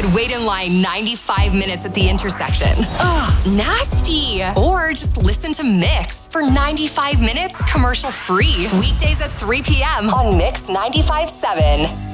wait in line 95 minutes at the intersection. Ugh, nasty. Or just listen to Mix for 95 minutes commercial free. Weekdays at 3 p.m. on Mix 95.7.